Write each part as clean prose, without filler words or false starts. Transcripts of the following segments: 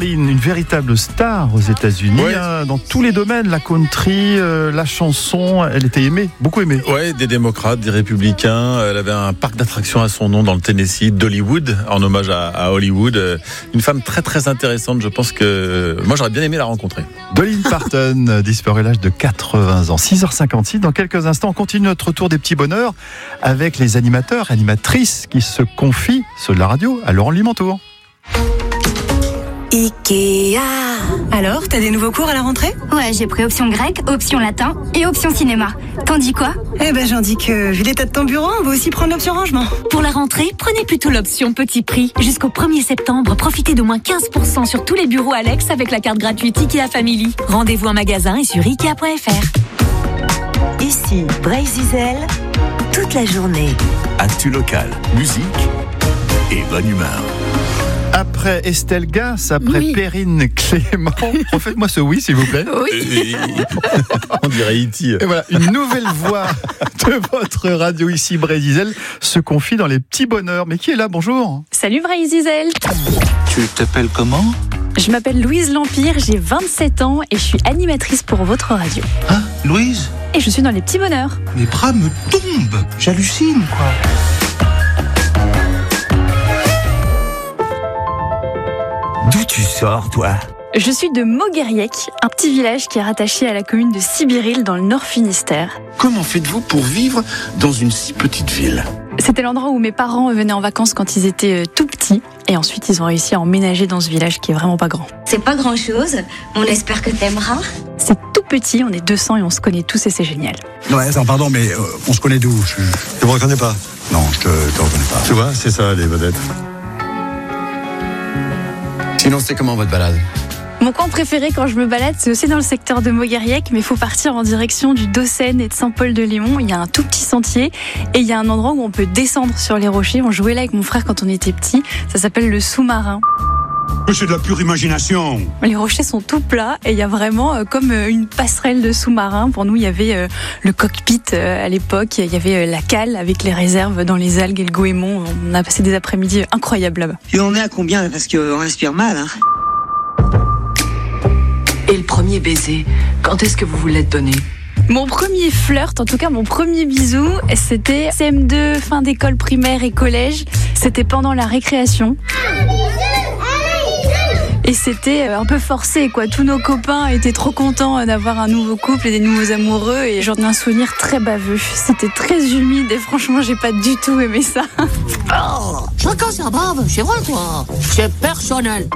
Marlene, une véritable star aux États-Unis, dans tous les domaines, la country, la chanson, elle était aimée, beaucoup aimée. Ouais, des démocrates, des républicains. Elle avait un parc d'attractions à son nom dans le Tennessee, Dollywood, en hommage à Hollywood. Une femme très très intéressante. Je pense que moi j'aurais bien aimé la rencontrer. Dolly Parton, disparue à l'âge de 80 ans. 6h56. Dans quelques instants, on continue notre tour des petits bonheurs avec les animateurs, animatrices qui se confient sur la radio à Laurent Limantour. Ikea. Alors, t'as des nouveaux cours à la rentrée ? Ouais, j'ai pris option grec, option latin et option cinéma. T'en dis quoi ? Eh ben, j'en dis que, vu l'état de ton bureau, on va aussi prendre l'option rangement. Pour la rentrée, prenez plutôt l'option petit prix. Jusqu'au 1er septembre, profitez d'au moins 15% sur tous les bureaux Alex avec la carte gratuite Ikea Family. Rendez-vous en magasin et sur Ikea.fr. Ici, Brésil, toute la journée. Actu local, musique et bonne humeur. Après Estelle Gass, après Perrine Clément, refaites-moi ce oui s'il vous plaît. Oui. On dirait E.T. Et voilà, une nouvelle voix de votre radio ici, Brésil, se confie dans les petits bonheurs. Mais qui est là ? Bonjour. Salut Brésil. Tu t'appelles comment ? Je m'appelle Louise Lampire, j'ai 27 ans et je suis animatrice pour votre radio. Hein, Louise ? Et je suis dans les petits bonheurs. Mes bras me tombent, j'hallucine quoi. D'où tu sors, toi ? Je suis de Mogueriec, un petit village qui est rattaché à la commune de Sibiril dans le Nord Finistère. Comment faites-vous pour vivre dans une si petite ville ? C'était l'endroit où mes parents venaient en vacances quand ils étaient tout petits. Et ensuite, ils ont réussi à emménager dans ce village qui est vraiment pas grand. C'est pas grand-chose, on espère que t'aimeras. C'est tout petit, on est 200 et on se connaît tous et c'est génial. Ouais, attends, pardon, mais on se connaît d'où ? Je me reconnais pas. Non, je te reconnais pas. Tu vois, c'est ça les vedettes. Sinon, c'était comment votre balade ? Mon coin préféré quand je me balade, c'est aussi dans le secteur de Mogueriec, mais il faut partir en direction du Dossen et de Saint-Paul-de-Lémont. Il y a un tout petit sentier et il y a un endroit où on peut descendre sur les rochers. On jouait là avec mon frère quand on était petit. Ça s'appelle le sous-marin. C'est de la pure imagination. Les rochers sont tout plats et il y a vraiment comme une passerelle de sous-marin. Pour nous, il y avait le cockpit à l'époque. Il y avait la cale avec les réserves dans les algues et le goémon. On a passé des après-midi incroyables là-bas. Et on est à combien ? Parce qu'on respire mal, hein. Et le premier baiser, quand est-ce que vous vous l'êtes donné ? Mon premier flirt, en tout cas mon premier bisou, c'était CM2, fin d'école primaire et collège. C'était pendant la récréation. Et c'était un peu forcé, quoi. Tous nos copains étaient trop contents d'avoir un nouveau couple et des nouveaux amoureux. Et j'en ai un souvenir très baveux. C'était très humide et franchement, j'ai pas du tout aimé ça. Oh, chacun sa bave, c'est vrai, quoi. C'est personnel.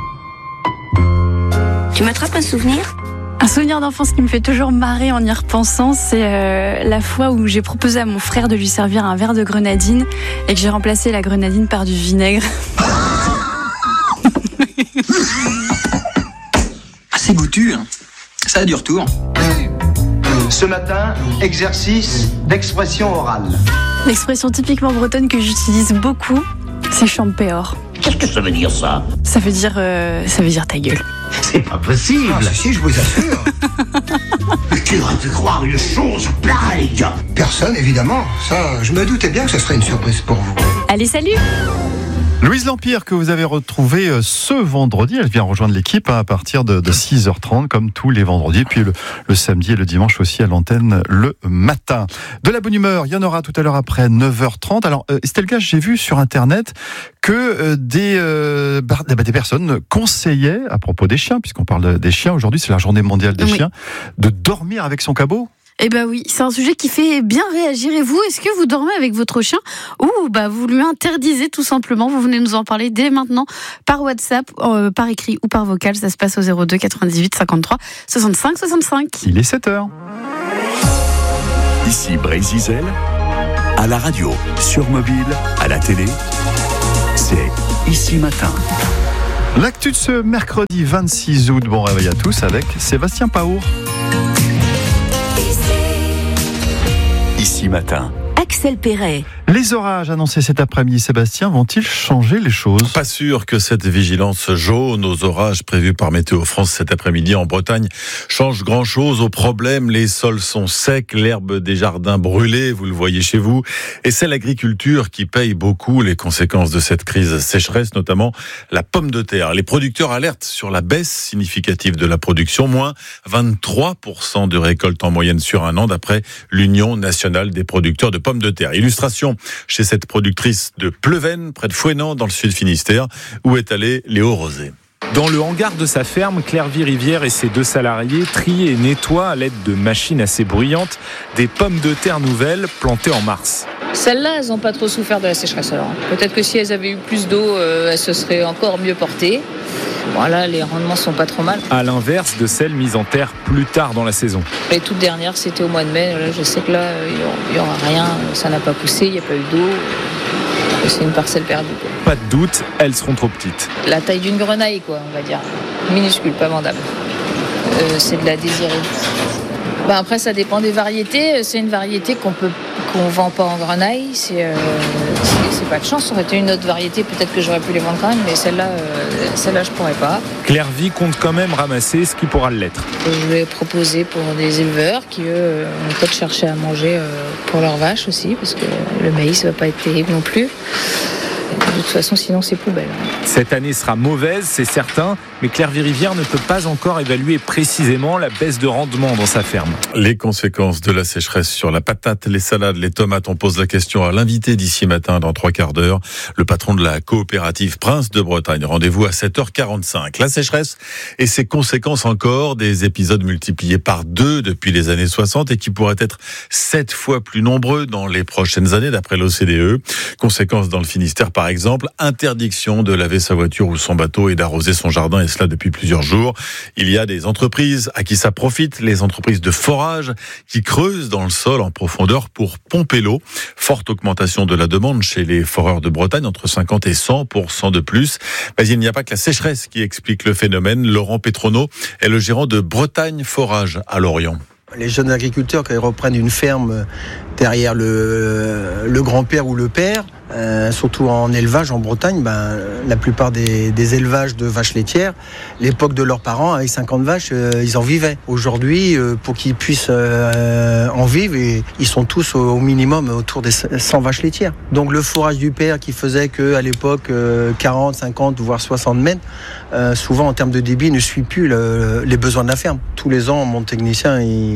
Tu m'attrapes un souvenir ? Un souvenir d'enfance qui me fait toujours marrer en y repensant, c'est la fois où j'ai proposé à mon frère de lui servir un verre de grenadine et que j'ai remplacé la grenadine par du vinaigre. C'est goûtu, hein. Ça a du retour. Ce matin, exercice d'expression orale. L'expression typiquement bretonne que j'utilise beaucoup, c'est champéor. Qu'est-ce que ça veut dire, ça ? Ça veut dire ta gueule. C'est pas possible. Ah, si, je vous assure. Mais qui aurait pu croire une chose pareille ? Personne, évidemment. Ça, je me doutais bien que ce serait une surprise pour vous. Allez, salut ! Louise Lampire, que vous avez retrouvée ce vendredi, elle vient rejoindre l'équipe à partir de 6h30, comme tous les vendredis, puis le samedi et le dimanche aussi à l'antenne le matin. De la bonne humeur, il y en aura tout à l'heure après 9h30. Alors, Estelle Gass, j'ai vu sur Internet que des personnes conseillaient, à propos des chiens, puisqu'on parle des chiens, aujourd'hui c'est la journée mondiale des chiens, de dormir avec son cabot. Eh ben oui, c'est un sujet qui fait bien réagir. Et vous, est-ce que vous dormez avec votre chien ou vous lui interdisez tout simplement ? Vous venez nous en parler dès maintenant par WhatsApp, par écrit ou par vocal. Ça se passe au 02 98 53 65 65. Il est 7h. Ici Brésil, à la radio, sur mobile, à la télé, c'est Ici Matin. L'actu de ce mercredi 26 août, bon réveil à tous avec Sébastien Paour. Ici Matin. Axel Perret. Les orages annoncés cet après-midi, Sébastien, vont-ils changer les choses ? Pas sûr que cette vigilance jaune aux orages prévus par Météo France cet après-midi en Bretagne change grand-chose au problème. Les sols sont secs, l'herbe des jardins brûlée, vous le voyez chez vous. Et c'est l'agriculture qui paye beaucoup les conséquences de cette crise sécheresse, notamment la pomme de terre. Les producteurs alertent sur la baisse significative de la production, moins 23% de récolte en moyenne sur un an, d'après l'Union nationale des producteurs de pommes de terre. Illustration chez cette productrice de Pleven, près de Fouesnant, dans le sud Finistère, où est allé Léo Rosé. Dans le hangar de sa ferme, Clairvy-Rivière et ses 2 salariés trient et nettoient à l'aide de machines assez bruyantes des pommes de terre nouvelles plantées en mars. Celles-là, elles n'ont pas trop souffert de la sécheresse. Alors, peut-être que si elles avaient eu plus d'eau, elles se seraient encore mieux portées. Voilà, les rendements sont pas trop mal. À l'inverse de celles mises en terre plus tard dans la saison. Les toutes dernières, c'était au mois de mai. Là, je sais que là, il n'y aura rien. Ça n'a pas poussé, il n'y a pas eu d'eau. C'est une parcelle perdue. Pas de doute, elles seront trop petites. La taille d'une grenaille, quoi, on va dire. Minuscule, pas vendable. C'est de la désirée. Après, ça dépend des variétés. C'est une variété qu'on vend pas en grenaille. C'est pas de chance. Ça aurait été une autre variété, peut-être que j'aurais pu les vendre quand même, mais celle-là, je pourrais pas. Clairvy compte quand même ramasser ce qui pourra l'être. Je vais proposer pour des éleveurs qui, eux, vont peut-être chercher à manger pour leurs vaches aussi, parce que le maïs va pas être terrible non plus. De toute façon, sinon, c'est poubelle. Cette année sera mauvaise, c'est certain, mais Clairvy-Rivière ne peut pas encore évaluer précisément la baisse de rendement dans sa ferme. Les conséquences de la sécheresse sur la patate, les salades, les tomates, on pose la question à l'invité d'ici matin dans 3/4 d'heure, le patron de la coopérative Prince de Bretagne. Rendez-vous à 7h45. La sécheresse et ses conséquences encore, des épisodes multipliés par 2 depuis les années 60 et qui pourraient être 7 fois plus nombreux dans les prochaines années d'après l'OCDE. Conséquences dans le Finistère par exemple, interdiction de laver sa voiture ou son bateau et d'arroser son jardin, et cela depuis plusieurs jours. Il y a des entreprises à qui ça profite, les entreprises de forage qui creusent dans le sol en profondeur pour pomper l'eau. Forte augmentation de la demande chez les foreurs de Bretagne, entre 50 et 100% de plus. Mais il n'y a pas que la sécheresse qui explique le phénomène. Laurent Pétrono est le gérant de Bretagne Forage à Lorient. Les jeunes agriculteurs, quand ils reprennent une ferme derrière le grand-père ou le père, surtout en élevage en Bretagne, la plupart des élevages de vaches laitières, l'époque de leurs parents, avec 50 vaches, ils en vivaient. Aujourd'hui, pour qu'ils puissent en vivre, ils sont tous au minimum autour des 100 vaches laitières. Donc le fourrage du père qui faisait qu'à l'époque 40, 50, voire 60 mètres, souvent en termes de débit ne suit plus les besoins de la ferme. Tous les ans, mon technicien,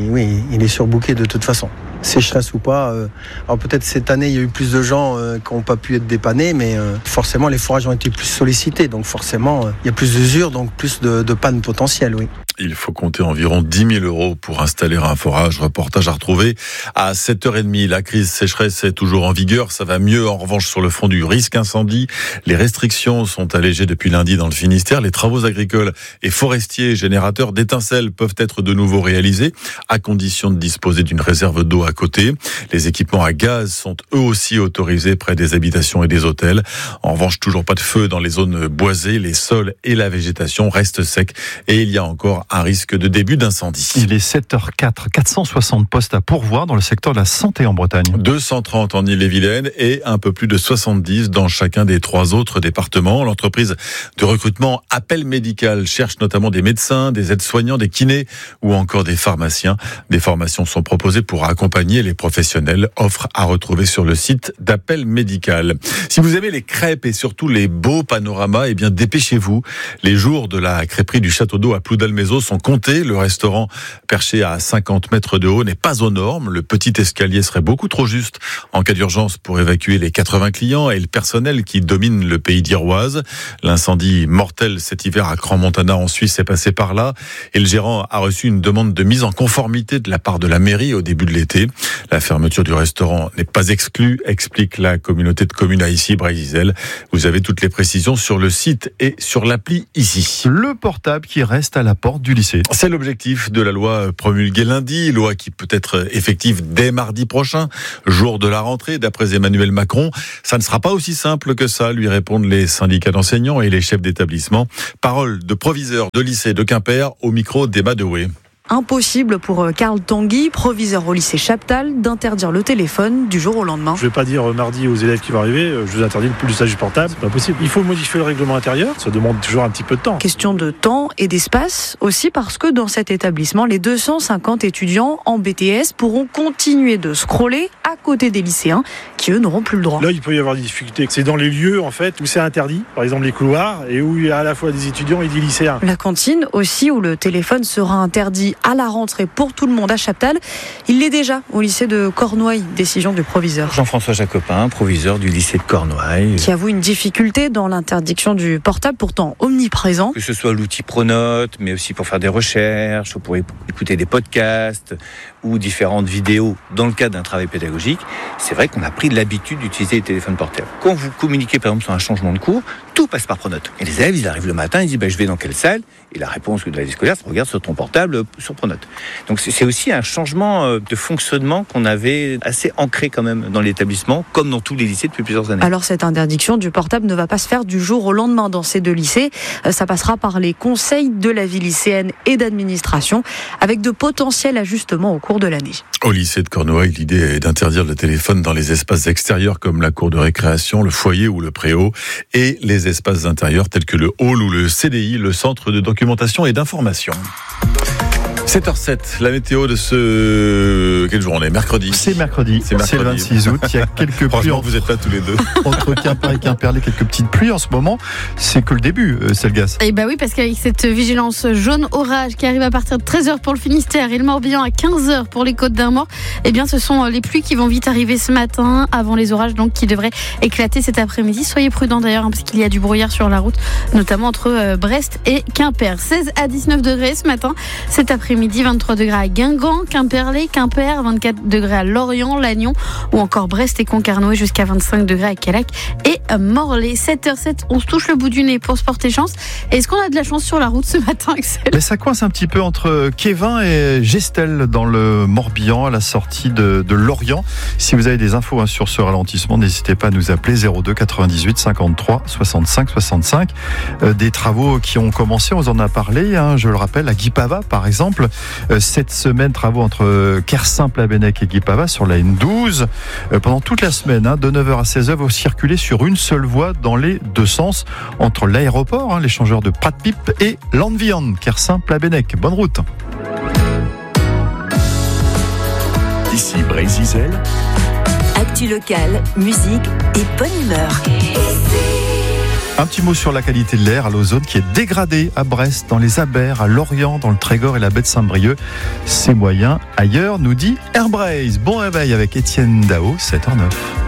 il est surbooké de toute façon. Sécheresse ou pas. Alors peut-être cette année, il y a eu plus de gens qui n'ont pas pu être dépannés, mais forcément, les fourrages ont été plus sollicités. Donc forcément, il y a plus d'usure, donc plus de pannes potentielles, oui. Il faut compter environ 10 000 € pour installer un forage. Reportage à retrouver à 7h30. La crise sécheresse est toujours en vigueur. Ça va mieux en revanche sur le front du risque incendie. Les restrictions sont allégées depuis lundi dans le Finistère. Les travaux agricoles et forestiers générateurs d'étincelles peuvent être de nouveau réalisés à condition de disposer d'une réserve d'eau à côté. Les équipements à gaz sont eux aussi autorisés près des habitations et des hôtels. En revanche, toujours pas de feu dans les zones boisées. Les sols et la végétation restent secs et il y a encore un risque de début d'incendie. Il est 7h04, 460 postes à pourvoir dans le secteur de la santé en Bretagne. 230 en Ille-et-Vilaine et un peu plus de 70 dans chacun des 3 autres départements. L'entreprise de recrutement Appel Médical cherche notamment des médecins, des aides-soignants, des kinés ou encore des pharmaciens. Des formations sont proposées pour accompagner les professionnels. Offre à retrouver sur le site d'Appel Médical. Si vous aimez les crêpes et surtout les beaux panoramas, eh bien dépêchez-vous. Les jours de la crêperie du Château d'Eau à Ploudalmézeau sont comptés. Le restaurant perché à 50 mètres de haut n'est pas aux normes. Le petit escalier serait beaucoup trop juste en cas d'urgence pour évacuer les 80 clients et le personnel qui domine le pays d'Iroise. L'incendie mortel cet hiver à Crans-Montana en Suisse est passé par là et le gérant a reçu une demande de mise en conformité de la part de la mairie au début de l'été. La fermeture du restaurant n'est pas exclue, explique la communauté de communes à Issy-Brésil. Vous avez toutes les précisions sur le site et sur l'appli ici. Le portable qui reste à la porte du lycée. C'est l'objectif de la loi promulguée lundi, loi qui peut être effective dès mardi prochain, jour de la rentrée, d'après Emmanuel Macron. Ça ne sera pas aussi simple que ça, lui répondent les syndicats d'enseignants et les chefs d'établissement. Parole de proviseur de lycée de Quimper au micro d'Emma Dewey. impossible pour Karl Tanguy, proviseur au lycée Chaptal, d'interdire le téléphone du jour au lendemain. Je ne vais pas dire mardi aux élèves qui vont arriver, je vous interdis l'usage du portable, c'est pas possible. Il faut modifier le règlement intérieur, ça demande toujours un petit peu de temps. Question de temps et d'espace aussi parce que dans cet établissement, les 250 étudiants en BTS pourront continuer de scroller à côté des lycéens qui eux n'auront plus le droit. Là, il peut y avoir des difficultés. C'est dans les lieux en fait où c'est interdit, par exemple les couloirs, et où il y a à la fois des étudiants et des lycéens. La cantine aussi où le téléphone sera interdit à la rentrée pour tout le monde à Chaptal. Il l'est déjà au lycée de Cornouailles, décision du proviseur. Jean-François Jacopin, proviseur du lycée de Cornouailles. Qui avoue une difficulté dans l'interdiction du portable, pourtant omniprésent. Que ce soit l'outil Pronote, mais aussi pour faire des recherches, pour écouter des podcasts ou différentes vidéos dans le cadre d'un travail pédagogique, c'est vrai qu'on a pris de l'habitude d'utiliser les téléphones portables. Quand vous communiquez par exemple sur un changement de cours, tout passe par Pronote. Et les élèves, ils arrivent le matin, ils disent je vais dans quelle salle ? Et la réponse de la vie scolaire, c'est regarde sur ton portable sur Pronote. Donc c'est aussi un changement de fonctionnement qu'on avait assez ancré quand même dans l'établissement, comme dans tous les lycées depuis plusieurs années. Alors cette interdiction du portable ne va pas se faire du jour au lendemain dans ces deux lycées. Ça passera par les conseils de la vie lycéenne et d'administration, avec de potentiels ajustements au cours de l'année. Au lycée de Cornouailles, l'idée est d'interdire le téléphone dans les espaces extérieurs comme la cour de récréation, le foyer ou le préau, et les espaces intérieurs tels que le hall ou le CDI, le centre de documentation et d'information. 7h07, la météo de ce... Quel jour on est ? Mercredi. C'est mercredi. C'est le 26 août. Il y a quelques pluies. Vous êtes là tous les deux. Entre Quimper et Quimperlé, quelques petites pluies en ce moment. C'est que le début, Selgas. Et bah oui, parce qu'avec cette vigilance jaune orage qui arrive à partir de 13h pour le Finistère et le Morbihan à 15h pour les Côtes d'Armor, eh bien ce sont les pluies qui vont vite arriver ce matin avant les orages donc qui devraient éclater cet après-midi. Soyez prudents d'ailleurs parce qu'il y a du brouillard sur la route, notamment entre Brest et Quimper. 16 à 19 degrés ce matin. Cet après-midi, 23 degrés à Guingamp, Quimperlé, Quimper, 24 degrés à Lorient, Lannion ou encore Brest et Concarneau, jusqu'à 25 degrés à Callac et Morlaix. 7h07, on se touche le bout du nez pour se porter chance. Est-ce qu'on a de la chance sur la route ce matin, Axel ? Mais ça coince un petit peu entre Kévin et Gestel dans le Morbihan à la sortie de Lorient. Si vous avez des infos sur ce ralentissement, n'hésitez pas à nous appeler 02 98 53 65 65. Des travaux qui ont commencé, on en a parlé, je le rappelle, à Guipava par exemple. Cette semaine, travaux entre Kersimple-Abennec et Guipava sur la N12. Pendant toute la semaine, de 9h à 16h, vous circulez sur une seule voie dans les deux sens entre l'aéroport, l'échangeur de Prat-Pipe et l'Anvian, Kersimple-Abennec. Bonne route. Ici Brésil. Actu locale, musique et bonne humeur. Un petit mot sur la qualité de l'air à l'ozone qui est dégradée à Brest, dans les Abers, à Lorient, dans le Trégor et la baie de Saint-Brieuc. C'est moyen ailleurs, nous dit Airbrace. Bon réveil avec Étienne Dao, 7h09.